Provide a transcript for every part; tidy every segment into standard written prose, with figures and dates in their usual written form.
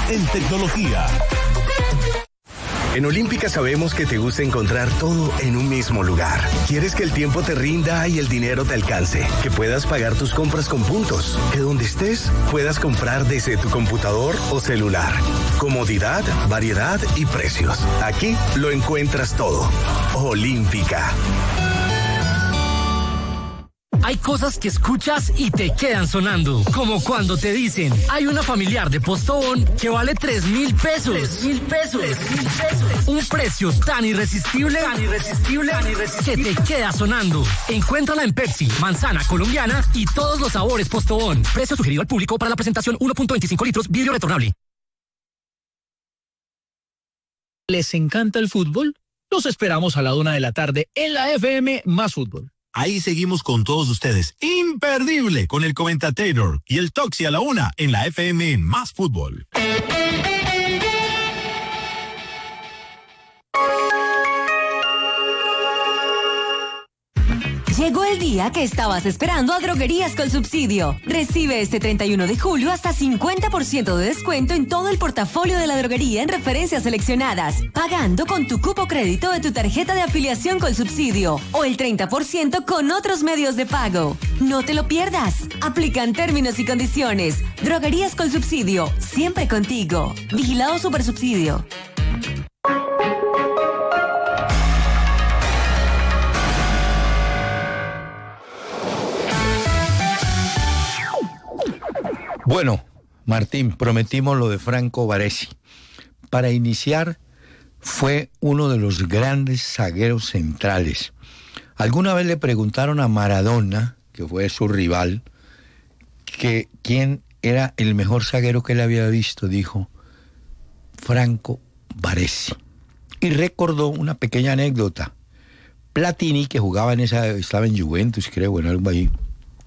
en tecnología. En Olímpica sabemos que te gusta encontrar todo en un mismo lugar. Quieres que el tiempo te rinda y el dinero te alcance, que puedas pagar tus compras con puntos, que donde estés puedas comprar desde tu computador o celular. Comodidad, variedad y precios. Aquí lo encuentras todo. Olímpica. Hay cosas que escuchas y te quedan sonando, como cuando te dicen, hay una familiar de Postobón que vale 3.000 pesos. 3.000 pesos. 3.000 pesos. Un precio tan irresistible que te queda sonando. Encuéntrala en Pepsi, manzana colombiana y todos los sabores Postobón. Precio sugerido al público para la presentación 1.25 litros, vidrio retornable. ¿Les encanta el fútbol? Los esperamos a la 1 de la tarde en la FM Más Fútbol. Ahí seguimos con todos ustedes. Imperdible con el Comentator y el Toxi a la 1 en la FM Más Fútbol. Llegó el día que estabas esperando a Droguerías con Subsidio. Recibe este 31 de julio hasta 50% de descuento en todo el portafolio de la droguería en referencias seleccionadas, pagando con tu cupo crédito de tu tarjeta de afiliación con Subsidio o el 30% con otros medios de pago. No te lo pierdas. Aplican términos y condiciones. Droguerías con Subsidio, siempre contigo. Vigilado Supersubsidio. Bueno, Martín, prometimos lo de Franco Baresi. Para iniciar, fue uno de los grandes zagueros centrales. Alguna vez le preguntaron a Maradona, que fue su rival, que quién era el mejor zaguero que él había visto. Dijo, Franco Baresi. Y recordó una pequeña anécdota. Platini, que jugaba estaba en Juventus, creo, en algo ahí,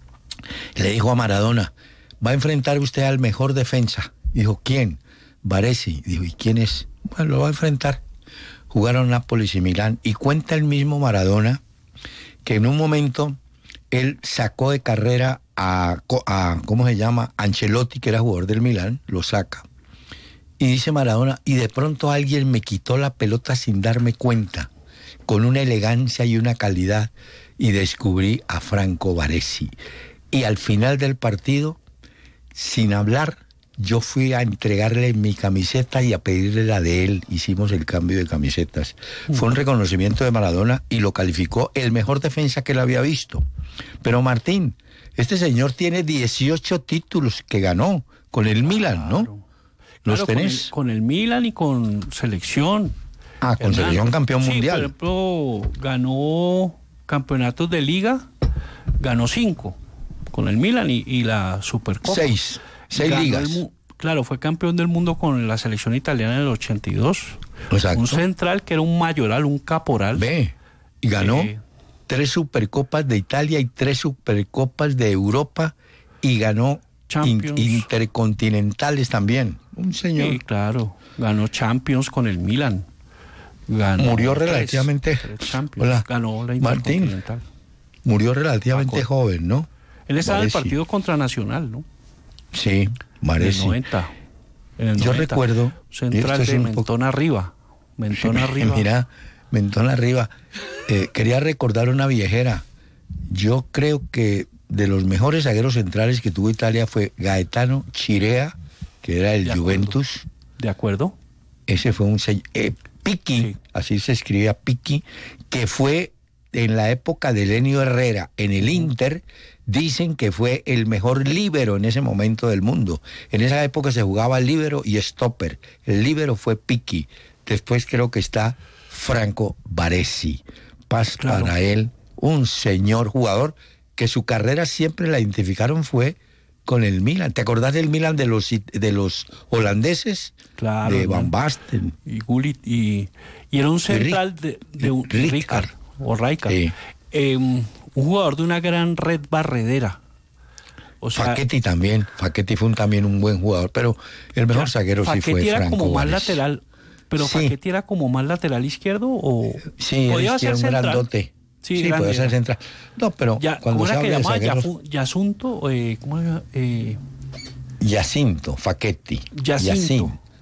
le dijo a Maradona, va a enfrentar usted al mejor defensa. Dijo, ¿quién? Baresi. Dijo, ¿y quién es? Bueno, lo va a enfrentar. Jugaron Nápoles y Milán. Y cuenta el mismo Maradona que en un momento él sacó de carrera a ¿cómo se llama? Ancelotti, que era jugador del Milán, lo saca. Y dice Maradona, y de pronto alguien me quitó la pelota sin darme cuenta, con una elegancia y una calidad, y descubrí a Franco Baresi. Y al final del partido, sin hablar, yo fui a entregarle mi camiseta y a pedirle la de él. Hicimos el cambio de camisetas. Fue un reconocimiento de Maradona y lo calificó el mejor defensa que él había visto. Pero Martín, este señor tiene 18 títulos que ganó con el Milan, ¿no? ¿Los tenés? Con el Milan y con selección. Ah, con selección campeón mundial. Por ejemplo, ganó campeonatos de liga, ganó 5. Con el Milan y la Supercopa. 6 ligas. Claro, fue campeón del mundo con la selección italiana en el 82. Exacto. Un central que era un mayoral, un caporal. Y ganó 3 Supercopas de Italia y 3 Supercopas de Europa y ganó intercontinentales también. Un señor. Sí, claro. Ganó Champions con el Milan. Murió relativamente. Hola, ganó la Intercontinental. Martín, murió relativamente joven, ¿no? Él estaba en el partido contra Nacional, ¿no? Sí, Baresi. En el 90. Yo recuerdo... Central de Mentón arriba. Mentón arriba. Mira, Mentón arriba. Quería recordar una viejera. Yo creo que de los mejores zagueros centrales que tuvo Italia fue Gaetano Chirea, que era el Juventus. ¿De acuerdo? Ese fue un... Piqui, sí. Así se escribía Piqui, que fue en la época de Elenio Herrera en el Inter. Dicen que fue el mejor líbero en ese momento del mundo. En esa época se jugaba líbero y stopper. El líbero fue Piqui. Después creo que está Franco Baresi. Paz para él, un señor jugador que su carrera siempre la identificaron fue con el Milan. ¿Te acordás del Milan de los holandeses? Claro. De Van Basten. Y Gullit. Y era un central de Rijkaard. O Rijkaard. Sí. Un jugador de una gran red barredera. O sea, Facchetti también. Facchetti fue también un buen jugador, pero el mejor zaguero sí fue era Franco como Baresi. más lateral. Pero sí. Facchetti era como más lateral izquierdo o sí, podía ser un central. Grandote. Sí, podía ser central. No, pero cuando se habla de zagueros... Yasunto, ¿cómo era? Jacinto Facchetti. Jacinto.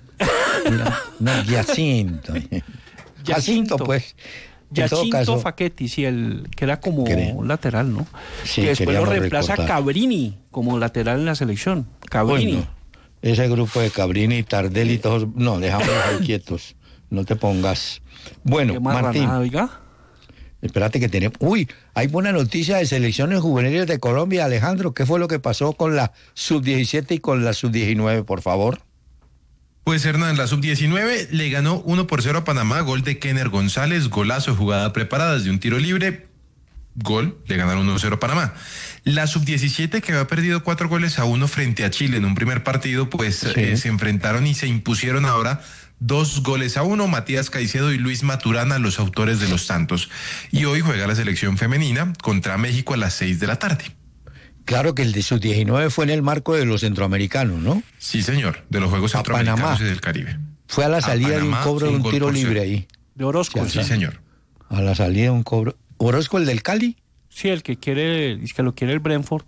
No, Giacinto. Jacinto, pues. Giacinto Facchetti, sí, el que era como lateral, ¿no? Sí, que después lo reemplaza Cabrini como lateral en la selección. Cabrini. Bueno, ese grupo de Cabrini, Tardelli, todos... No, dejámoslos ahí quietos. No te pongas... Bueno, Martín... Oiga. Espérate que tenemos... Uy, hay buena noticia de selecciones juveniles de Colombia, Alejandro. ¿Qué fue lo que pasó con la sub-17 y con la sub-19, por favor? Pues Hernán, la sub-19 le ganó 1-0 a Panamá, gol de Kenner González, golazo, jugada preparada desde un tiro libre, gol, le ganaron 1-0 a Panamá. La sub-17, que había perdido 4-1 frente a Chile en un primer partido, pues se enfrentaron y se impusieron ahora 2-1, Matías Caicedo y Luis Maturana, los autores de los tantos. Y hoy juega la selección femenina contra México a las 6 de la tarde. Claro que el de sub-19 fue en el marco de los centroamericanos, ¿no? Sí, señor, de los Juegos Centroamericanos y del Caribe. Fue a la salida de un cobro de un tiro libre ahí. De Orozco. Sí, señor. A la salida de un cobro. ¿Orozco, el del Cali? Sí, el que quiere, es que lo quiere el Brentford.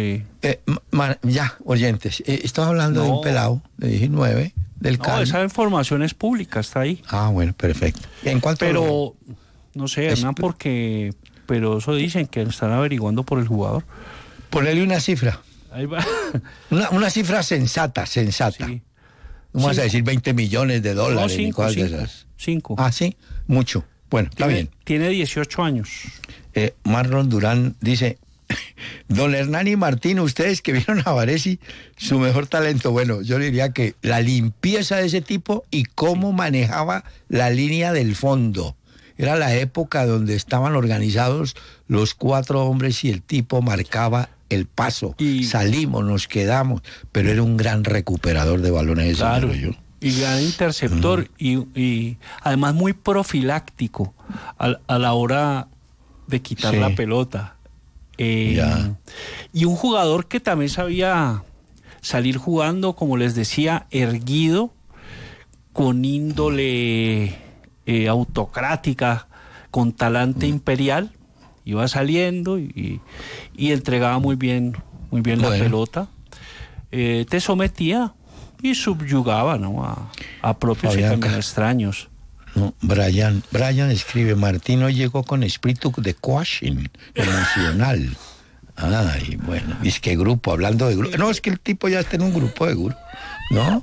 Ya, oyentes, estoy hablando de un pelado de 19 del Cali. No, esa información es pública, está ahí. Ah, bueno, perfecto. ¿En cuánto? Pero, no sé, Hernán, porque... Pero eso dicen que están averiguando por el jugador. Ponele una cifra. Ahí va. Una cifra sensata. Sí. No vas a decir 20 millones de dólares. No, 5. Ah, sí, mucho. Bueno, está bien. Tiene 18 años. Marlon Durán dice, don Hernán y Martín, ustedes que vieron a Varesi, su mejor talento. Bueno, yo diría que la limpieza de ese tipo y cómo manejaba la línea del fondo. Era la época donde estaban organizados los 4 hombres y el tipo marcaba el paso. Salimos, nos quedamos, pero era un gran recuperador de balones. Claro, y gran interceptor y además muy profiláctico a la hora de quitar la pelota. Y un jugador que también sabía salir jugando, como les decía, erguido, con índole autocrática, con talante imperial, iba saliendo y entregaba muy bien la pelota, te sometía y subyugaba, ¿no? a propios y también extraños. No, Brian escribe, Martín hoy llegó con espíritu de coaching emocional. Ay, bueno, es que grupo, hablando de grupo. No, es que el tipo ya está en un grupo de grupo, ¿no?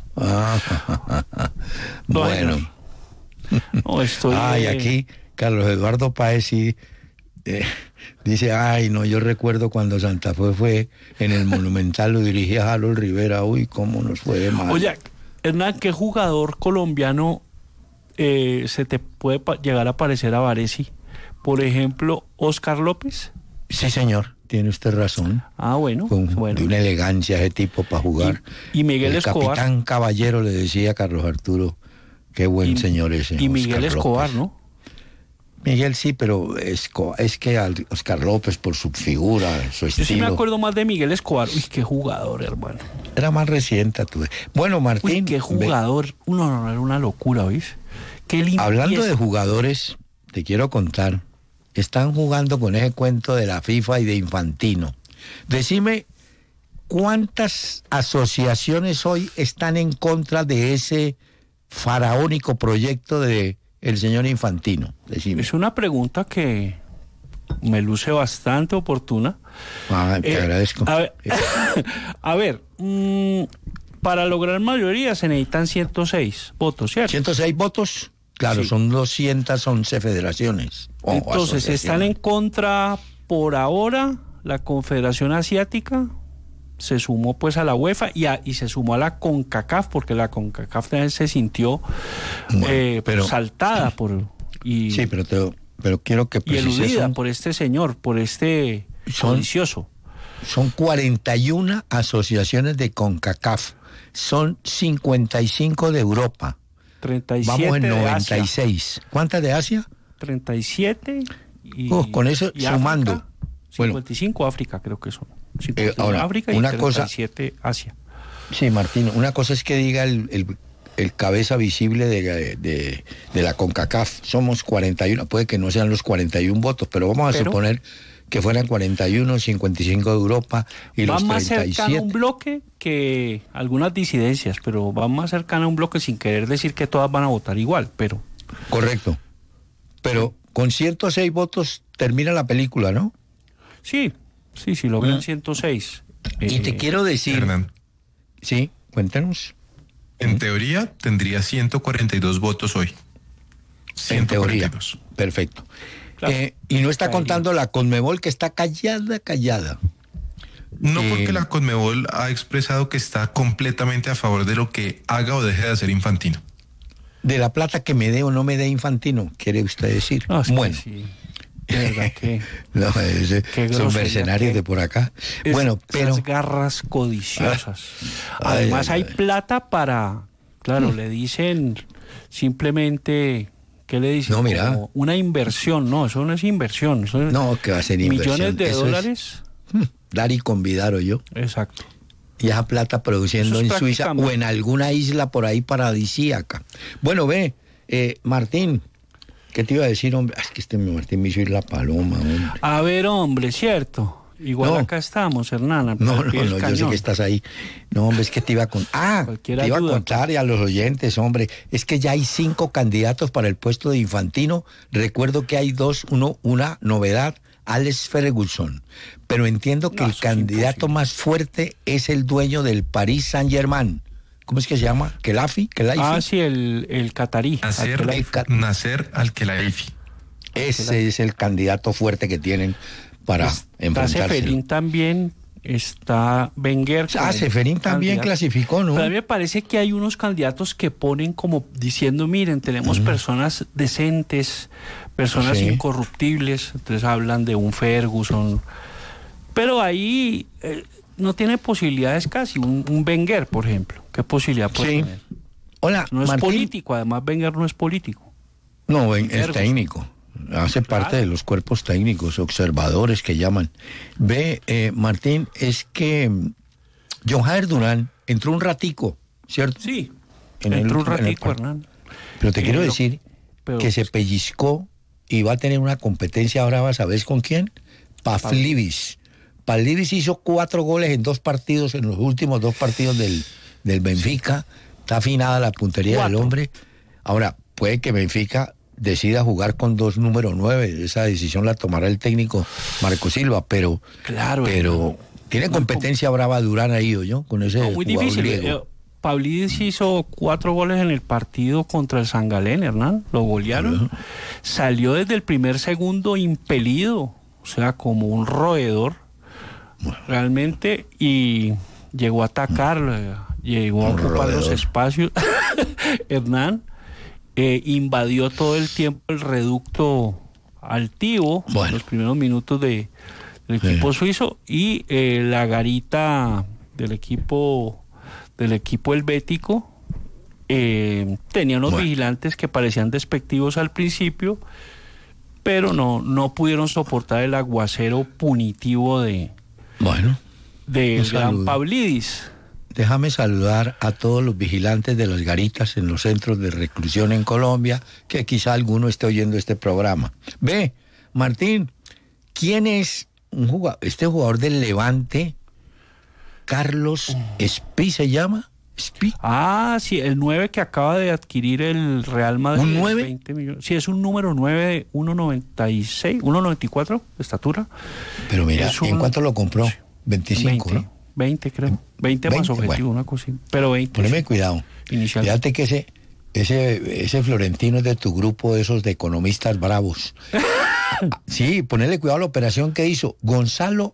Bueno. No, estoy... aquí Carlos Eduardo Páez dice, yo recuerdo cuando Santa Fe fue en el Monumental, lo dirigía Harold Rivera, uy, cómo nos fue de mal. Oye, Hernán, ¿qué jugador colombiano se te puede llegar a parecer a Varesi? Por ejemplo, Oscar López. Sí, señor, tiene usted razón. Bueno. De una elegancia ese tipo para jugar. Y Miguel Escobar. Capitán Caballero, le decía a Carlos Arturo. Qué buen señor ese. Y Miguel Escobar, ¿no? Miguel sí, pero es que Oscar López, por su figura, su estilo. Yo sí me acuerdo más de Miguel Escobar. Uy, qué jugador, hermano. Era más reciente, tú. Bueno, Martín. Uy, qué jugador. No, era una locura, ¿oís? Qué limpieza. Hablando de jugadores, te quiero contar. Están jugando con ese cuento de la FIFA y de Infantino. Decime, ¿cuántas asociaciones hoy están en contra de ese faraónico proyecto de el señor Infantino? Decime. Es una pregunta que me luce bastante oportuna. Te agradezco. A ver, para lograr mayoría se necesitan 106 votos, ¿cierto? 106 votos, claro, sí. Son 211 federaciones. Entonces, están en contra por ahora la Confederación Asiática, se sumó pues a la UEFA y se sumó a la CONCACAF, porque la CONCACAF también se sintió saltada sí, pero quiero que precises, y eludida por este señor, por este codicioso. Son 41 asociaciones de CONCACAF, son 55 de Europa. 37 vamos en 96. Asia. ¿Cuántas de Asia? 37 con eso y sumando. África, 55 África creo que son. Ahora, África y 37 Asia. Sí, Martín, una cosa es que diga el cabeza visible de la CONCACAF, somos 41, puede que no sean los 41 votos, pero vamos a suponer que fueran 41, 55 de Europa y va los más 37. cercano a un bloque que algunas disidencias, pero va más cercano a un bloque sin querer decir que todas van a votar igual, pero... Correcto. Pero con 106 votos termina la película, ¿no? Sí, logran 106. Y te quiero decir... Hernán. Sí, cuéntanos. En teoría tendría 142 votos hoy. 142. En teoría. Perfecto. Claro. Y no está contando la Conmebol, que está callada. No, porque la Conmebol ha expresado que está completamente a favor de lo que haga o deje de hacer Infantino. De la plata que me dé o no me dé Infantino, quiere usted decir. No, es bueno. sí. De verdad que... No, son mercenarios de por acá. Bueno, pero... Esas garras codiciosas. Además hay plata para... Claro, le dicen simplemente... ¿Qué le dicen? No, mira. Como una inversión. No, eso no es inversión. Eso es No, que va a ser inversión. millones de Eso dólares. Dar y convidar, o yo. Exacto. Y esa plata produciendo en Suiza o en alguna isla por ahí paradisíaca. Bueno, ve, Martín, ¿qué te iba a decir, hombre? Es que este Martín me hizo ir la paloma, hombre. A ver, hombre, cierto. Igual No. acá estamos, Hernán. No, yo sé que estás ahí. No, hombre, es que te iba a contar. Cualquier Te iba a ayuda, contar y a los oyentes, hombre. Es que ya hay 5 candidatos para el puesto de Infantino. Recuerdo que hay 2, una novedad, Alex Ferguson. Pero entiendo que No, el eso es candidato imposible. más fuerte es el dueño del Paris Saint-Germain. ¿Cómo es que se llama? ¿Kelaifi? Ah, sí, el catarí. Nasser Al-Khelaifi. Ese es el candidato fuerte que tienen para Está enfrentarse. Seferín también, está Wenger. Seferín también clasificó, ¿no? Pero a mí me parece que hay unos candidatos que ponen como diciendo, miren, tenemos personas decentes, personas Sí. incorruptibles, entonces hablan de un Ferguson, pero ahí no tiene posibilidades casi, un Wenger, por ejemplo, ¿qué posibilidad puede Sí. tener? Hola, No es Martín. político, además Wenger no es político. No, es Ferguson. técnico. Hace parte de los cuerpos técnicos, observadores que llaman. Ve, Martín, es que John Javier Durán entró un ratico, ¿cierto? Sí, en entró un el ratico, partido. Hernán. Pero te quiero lo- decir pero- que se pellizcó y va a tener una competencia ahora, ¿sabes con quién? Pavlidis. Pavlidis hizo 4 goles en 2 partidos, en los últimos 2 partidos del Benfica. Está afinada la puntería del 4. hombre. Ahora, puede que Benfica decida jugar con 2 número 9. Esa decisión la tomará el técnico Marco Silva, pero Claro, tiene competencia brava Durán ahí, yo con ese No, muy jugador difícil. griego. Pavlidis hizo 4 goles en el partido contra el San Galén, Hernán. Lo golearon. Salió desde el primer segundo impelido, o sea, como un roedor, realmente, y llegó a atacar, llegó a Un ocupar los roedor. espacios. Hernán invadió todo el tiempo el reducto altivo, Bueno. los primeros minutos del equipo suizo, y la garita del equipo helvético tenía unos vigilantes que parecían despectivos al principio, pero no pudieron soportar el aguacero punitivo del Bueno, un gran saludo. Pavlidis. Déjame saludar a todos los vigilantes de las garitas en los centros de reclusión en Colombia, que quizá alguno esté oyendo este programa. Ve, Martín, ¿quién es este jugador del Levante? Carlos Espí se llama. ¿Espí? Ah, sí, el 9 que acaba de adquirir el Real Madrid. ¿Un 9? 20 millones. Sí, es un número 9 de 1,96, 1,94 de estatura. Pero mira, Es un- ¿en cuánto lo compró? 25, 20, ¿no? 20 creo. 20 más 20, objetivo, bueno. una cosa así. Pero 20. Poneme cuidado. Inicial. Fíjate que ese Florentino es de tu grupo, de esos de economistas bravos. Sí, ponele cuidado a la operación que hizo. Gonzalo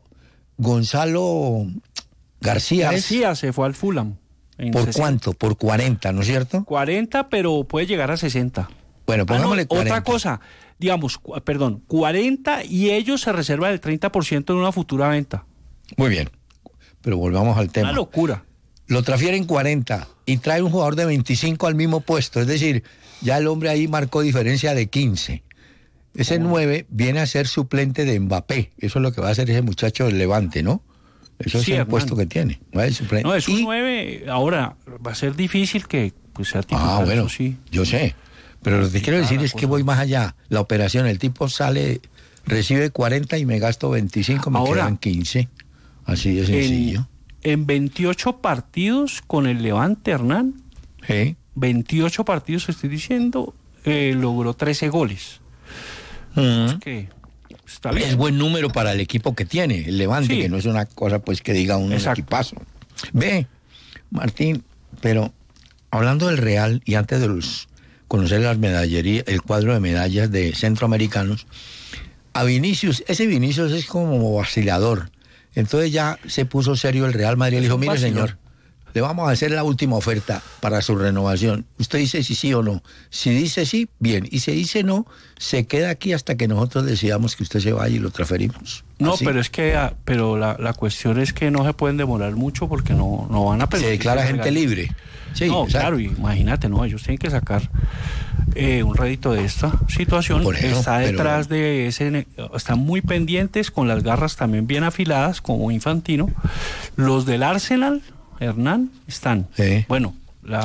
García. García se fue al Fulham. ¿Es? ¿Por 60. cuánto? Por 40, ¿no es cierto? 40, pero puede llegar a 60. Bueno, pongámosle no, 40. otra cosa, digamos, 40 y ellos se reservan el 30% en una futura venta. Muy bien. Pero volvamos al tema. Una locura. Lo transfieren 40 y trae un jugador de 25 al mismo puesto. Es decir, ya el hombre ahí marcó diferencia de 15. Ese 9 viene a ser suplente de Mbappé. Eso es lo que va a hacer ese muchacho del Levante, ¿no? Eso es Sí, el hermano. puesto que tiene. Va el suplente. No, es un Y- 9. Ahora, va a ser difícil que pues, sea titular. bueno, eso sí. yo sé. Pero lo que quiero decir la es que cosa. voy más allá. La operación, el tipo sale recibe 40 y me gasto 25, me quedan 15. Así de sencillo. En 28 partidos con el Levante, Hernán, 28 partidos estoy diciendo, logró 13 goles. Es que está bien. Es buen número para el equipo que tiene, el Levante, que no es una cosa pues que diga un equipazo. Ve, Martín, pero hablando del Real y antes de conocer las medallerías, el cuadro de medallas de centroamericanos, a Vinicius, ese Vinicius es como vacilador. Entonces ya se puso serio el Real Madrid y le dijo, mire señor, le vamos a hacer la última oferta para su renovación. Usted dice si sí o no. Si dice sí, bien. Y si dice no, se queda aquí hasta que nosotros decidamos que usted se vaya y lo transferimos. No, ¿así? pero es que la cuestión es que no se pueden demorar mucho porque no van a permitir. Se declara gente libre. Sí, no, exacto. claro, imagínate, no, ellos tienen que sacar un rédito de esta situación. Por eso, está detrás de ese, están muy pendientes, con las garras también bien afiladas, como Infantino. Los del Arsenal, Hernán, están. Bueno,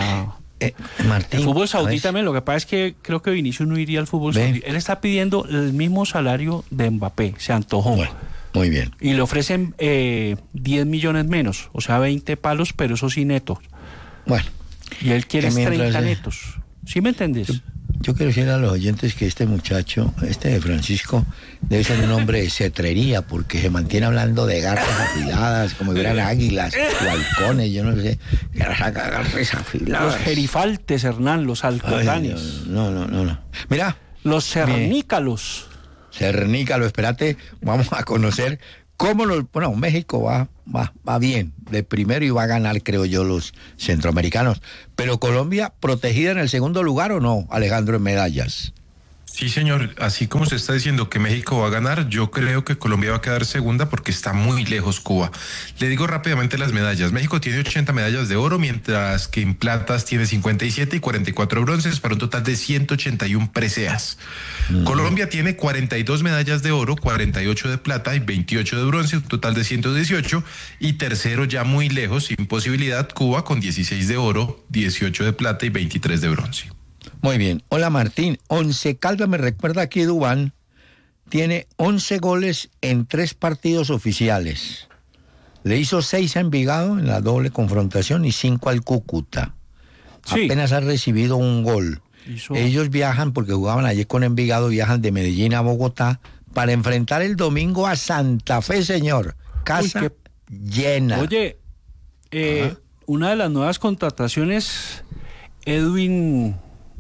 Martín, el fútbol saudí también. Lo que pasa es que creo que Vinicius no iría al fútbol saudí. Él está pidiendo el mismo salario de Mbappé, se antojó. Bueno, muy bien. Y le ofrecen 10 millones menos, o sea, 20 palos, pero eso sí netos. Bueno. Y él quiere 30 netos. ¿Sí me entendés? Yo quiero decir a los oyentes que este muchacho, de Francisco, debe ser un hombre de cetrería, porque se mantiene hablando de garras afiladas, como si fueran águilas o halcones, yo no sé, garras afiladas. Los gerifaltes, Hernán, los halcotanes. No. Mira. Los cernícalos. Cernícalo, espérate, vamos a conocer cómo bueno, México va bien de primero y va a ganar, creo yo, los centroamericanos. Pero Colombia, ¿protegida en el segundo lugar o no, Alejandro, en medallas? Sí, señor, así como se está diciendo que México va a ganar, yo creo que Colombia va a quedar segunda porque está muy lejos Cuba. Le digo rápidamente las medallas. México tiene 80 medallas de oro, mientras que en platas tiene 57 y 44 bronces, para un total de 181 preseas. Colombia tiene 42 medallas de oro, 48 de plata y 28 de bronce, un total de 118. Y tercero, ya muy lejos, sin posibilidad, Cuba con 16 de oro, 18 de plata y 23 de bronce. Muy bien. Hola Martín, Once Caldas me recuerda aquí Dubán, tiene 11 goles en 3 partidos oficiales. Le hizo 6 a Envigado en la doble confrontación y 5 al Cúcuta. Sí. Apenas ha recibido un gol. Ellos viajan, porque jugaban ayer con Envigado, viajan de Medellín a Bogotá para enfrentar el domingo a Santa Fe, señor. Casa llena. Oye, una de las nuevas contrataciones, Edwin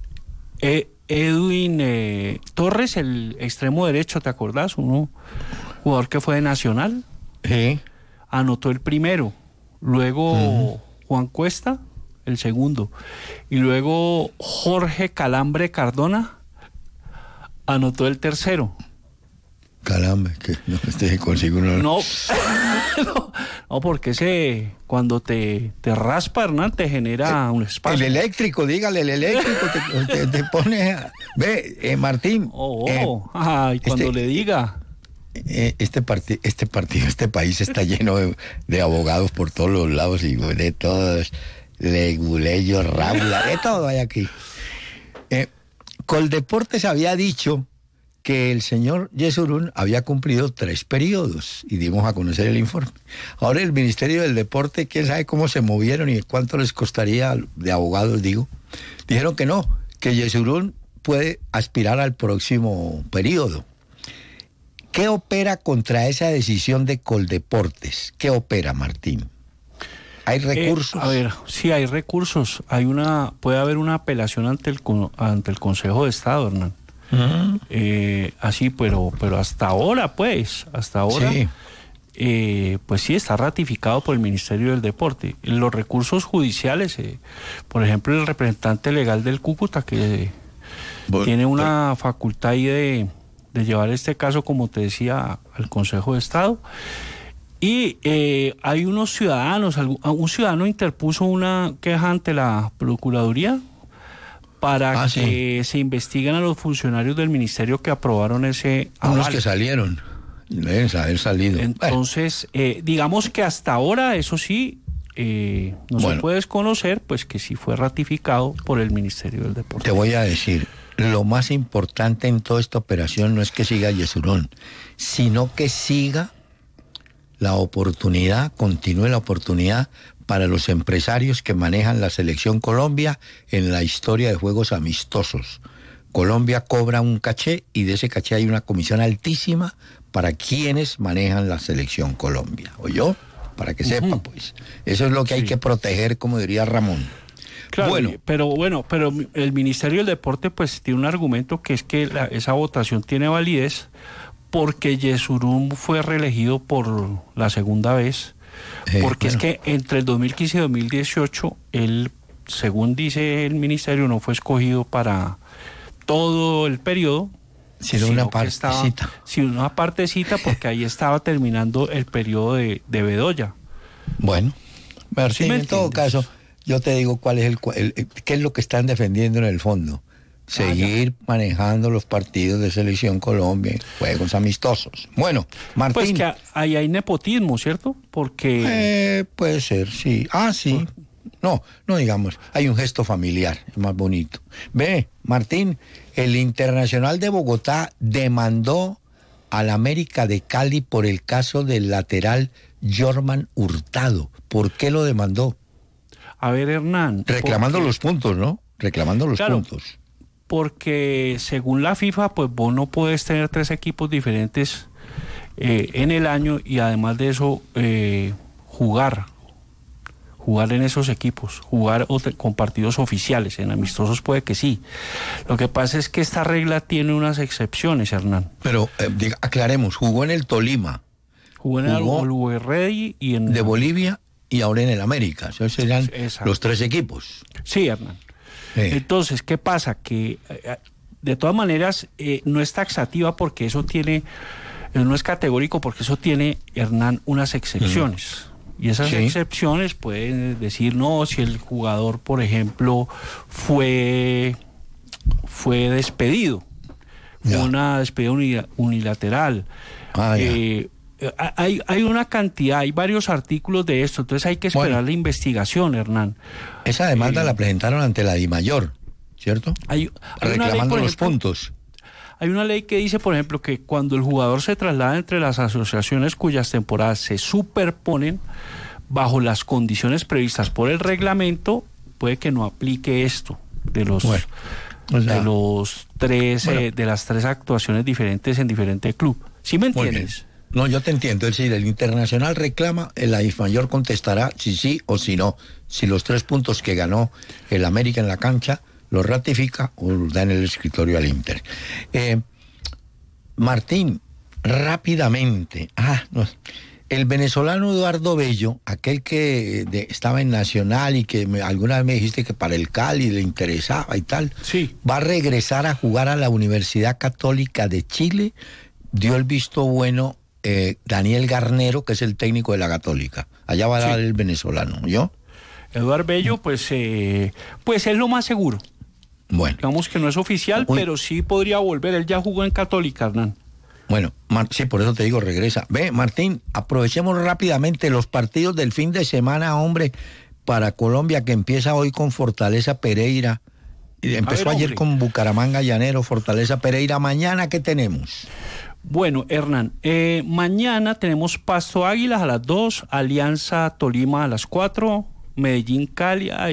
Torres, el extremo derecho, ¿te acordás? Un jugador que fue de Nacional. Sí. Anotó el primero. Luego Juan Cuesta, el segundo. Y luego Jorge Calambre Cardona anotó el tercero. Calambre, que no consigo uno. No, porque cuando te raspa, Hernán, te genera un espacio. El eléctrico, dígale, el eléctrico te pone. Ve, Martín. Cuando le diga. Este país está lleno de abogados por todos los lados y de todos, Leguleyos, Raula, de todo hay aquí. Coldeportes había dicho que el señor Yesurún había cumplido 3 periodos y dimos a conocer el informe. Ahora el Ministerio del Deporte, quién sabe cómo se movieron y cuánto les costaría de abogados, dijeron que no, que Yesurún puede aspirar al próximo periodo. ¿Qué opera contra esa decisión de Coldeportes? ¿Qué opera, Martín? ¿Hay recursos? Sí, hay recursos. Puede haber una apelación ante el Consejo de Estado, Hernán. Así, pero hasta ahora, sí. Pues sí, está ratificado por el Ministerio del Deporte. Los recursos judiciales, por ejemplo, el representante legal del Cúcuta, que tiene una facultad ahí de llevar este caso, como te decía, al Consejo de Estado. Y hay unos ciudadanos, un ciudadano interpuso una queja ante la Procuraduría para que se investiguen a los funcionarios del ministerio que aprobaron ese aval. Unos que salieron, deben haber salido. Entonces, digamos que hasta ahora, eso sí, no se puede desconocer, pues que sí fue ratificado por el Ministerio del Deporte. Te voy a decir, lo más importante en toda esta operación no es que siga Yesurún, sino que siga la oportunidad, continúe la oportunidad para los empresarios que manejan la Selección Colombia en la historia de juegos amistosos. Colombia cobra un caché y de ese caché hay una comisión altísima para quienes manejan la Selección Colombia. ¿Oyó? Para que sepa, pues. Eso es lo que hay que proteger, como diría Ramón. Claro, pero el Ministerio del Deporte pues tiene un argumento que es que esa votación tiene validez porque Yesurún fue reelegido por la segunda vez, porque es que entre el 2015 y 2018 él, según dice el Ministerio, no fue escogido para todo el periodo, sino una partecita. Sino una partecita porque ahí estaba terminando el periodo de Bedoya. Bueno, Martín, en todo caso, yo te digo cuál es qué es lo que están defendiendo en el fondo. Seguir manejando los partidos de Selección Colombia, juegos amistosos. Bueno, Martín. Pues que ahí hay nepotismo, ¿cierto? Porque... puede ser, sí. Sí. No digamos, hay un gesto familiar, es más bonito. Ve, Martín, el Internacional de Bogotá demandó al América de Cali por el caso del lateral Jorman Hurtado. ¿Por qué lo demandó? A ver, Hernán. Reclamando los puntos, ¿no? Reclamando los puntos. Porque según la FIFA, pues vos no puedes tener 3 equipos diferentes en el año y además de eso jugar en esos equipos, jugar con partidos oficiales, en amistosos puede que sí. Lo que pasa es que esta regla tiene unas excepciones, Hernán. Pero aclaremos, jugó en el Tolima. Jugó en el Always Ready y en... de Bolivia y ahora en el América. Esos serán los 3 equipos. Sí, Hernán. Entonces, ¿qué pasa? Que de todas maneras no es taxativa porque eso tiene, no es categórico porque eso tiene, Hernán, unas excepciones. Y esas excepciones pueden decir, no, si el jugador, por ejemplo, fue despedido, una despedida unilateral. Hay una cantidad, hay varios artículos de esto, entonces hay que esperar la investigación, Hernán. Esa demanda la presentaron ante la DIMAYOR, ¿cierto? Reclamando los puntos. Hay una ley que dice, por ejemplo, que cuando el jugador se traslada entre las asociaciones cuyas temporadas se superponen bajo las condiciones previstas por el reglamento, puede que no aplique esto de los de las 3 actuaciones diferentes en diferente club. ¿Sí me entiendes? No, yo te entiendo. Es decir, el Internacional reclama, la DIMAYOR contestará si sí o si no. Si los 3 puntos que ganó el América en la cancha lo ratifica o lo da en el escritorio al Inter. Martín, rápidamente. El venezolano Eduardo Bello, aquel que estaba en Nacional y que alguna vez me dijiste que para el Cali le interesaba y tal, va a regresar a jugar a la Universidad Católica de Chile. Dio el visto bueno Daniel Garnero, que es el técnico de la Católica. Allá va a dar el venezolano, ¿yo? Eduardo Bello, pues es lo más seguro. Bueno. Digamos que no es oficial, pero sí podría volver. Él ya jugó en Católica, Hernán. Bueno, sí, por eso te digo, regresa. Ve, Martín, aprovechemos rápidamente los partidos del fin de semana, hombre, para Colombia, que empieza hoy con Fortaleza Pereira. Empezó ayer con Bucaramanga Llanero, Fortaleza Pereira. ¿Mañana qué tenemos? Bueno, Hernán, mañana tenemos Pasto Águilas a las 2, Alianza Tolima a las 4, Medellín Cali, a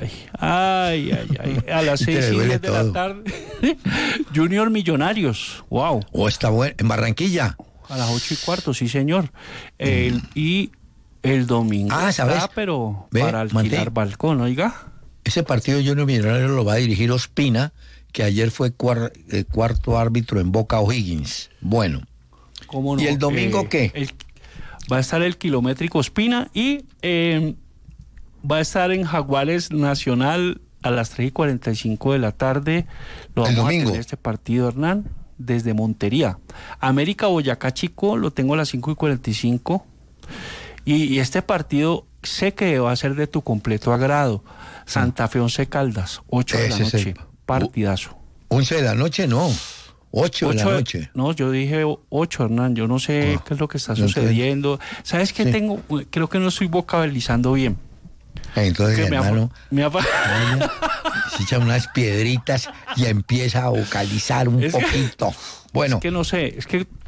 las 6:10 de la tarde, Junior Millonarios, wow. Está bueno, en Barranquilla. A las 8:15, sí señor. Y el domingo ¿sabes? Pero para alquilar balcón, oiga. Ese partido Junior Millonarios lo va a dirigir Ospina, que ayer fue cuarto árbitro en Boca O'Higgins. Bueno. ¿Cómo no? ¿Y el domingo qué? Va a estar el kilométrico Ospina y va a estar en Jaguares Nacional a las 3:45 de la tarde. Lo vamos a tener este partido, Hernán, desde Montería. América Boyacá Chico lo tengo a las 5:45. Y este partido sé que va a ser de tu completo agrado. Santa Fe 11 Caldas, 8 de la noche. Partidazo. 11 de la noche, no. 8 de la noche. No, yo dije 8, Hernán. Yo no sé qué es lo que está sucediendo. ¿Sabes qué tengo? Creo que no estoy vocalizando bien. Entonces, hermano, Se echa unas piedritas y empieza a vocalizar un poquito. Bueno. Es que no sé, es que...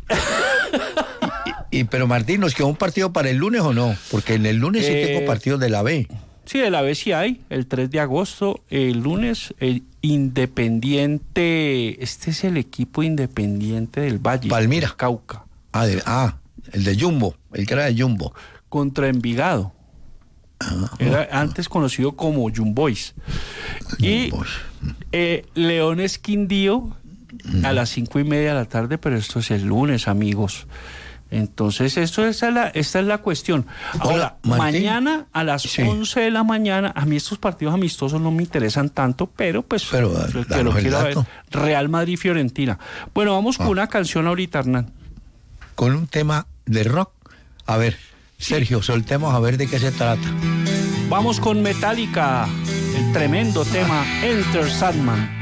Pero Martín, ¿nos quedó un partido para el lunes o no? Porque en el lunes sí tengo partidos de la B. Sí, de la B sí hay, el 3 de agosto, el lunes, el Independiente, este es el equipo Independiente del Valle. Palmira. Cauca. El de Jumbo, el que era de Jumbo. Contra Envigado. Era antes conocido como Jumbois. Y Leones Quindío a las 5:30 de la tarde, pero esto es el lunes, amigos. Entonces, esta es la cuestión. Ahora, mañana a las 11 de la mañana, a mí estos partidos amistosos no me interesan tanto, pero pues el que lo quiera ver, Real Madrid-Fiorentina. Bueno, vamos con una canción ahorita, Hernán. Con un tema de rock. A ver, Sergio, soltemos a ver de qué se trata. Vamos con Metallica, el tremendo tema Enter Sandman.